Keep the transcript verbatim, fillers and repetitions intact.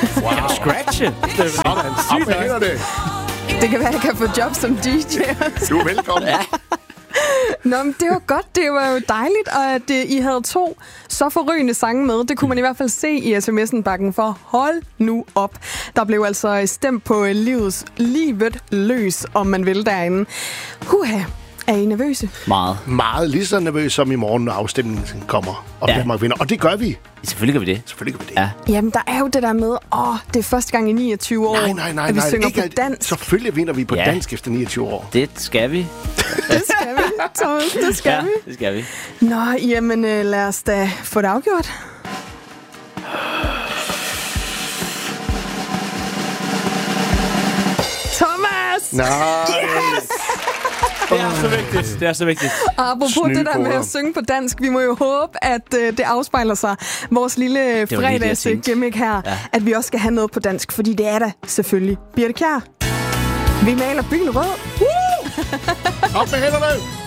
Wow. Kan du scratche? Sådan. Sygt nok. Det. Det kan være, at jeg kan få job som D J. Du er velkommen. Ja. Nå, men det var godt. Det var jo dejligt, og at uh, I havde to så forrygende sange med. Det kunne man i hvert fald se i sms'en-bakken for. Hold nu op. Der blev altså stemt på livets livet løs, om man vil derinde. Huha. Er I nervøse? Meget. Meget lige så nervøs som i morgen, når afstemningen kommer. Og ja. Danmark vinder. Og det gør vi. Selvfølgelig gør vi det. Selvfølgelig gør vi det. Ja. Jamen, der er jo det der med, åh, det er første gang i niogtyve år, nej, nej, nej, at vi nej, synger ikke på dansk. Selvfølgelig vinder vi på ja. dansk efter niogtyve år. Det skal vi. Det skal vi, Thomas. Det skal ja, vi. det skal vi. Nå, jamen, lad os da få det afgjort. Thomas! Nej! Yes! Det er så vigtigt. Det er så vigtigt. Og apropos Snyde det der med at synge på dansk, vi må jo håbe, at øh, det afspejler sig vores lille fredagsgimmick her, ja. At vi også skal have noget på dansk, fordi det er da selvfølgelig Birthe Kjær. Vi maler byen rød. Woo! Op med hænderne!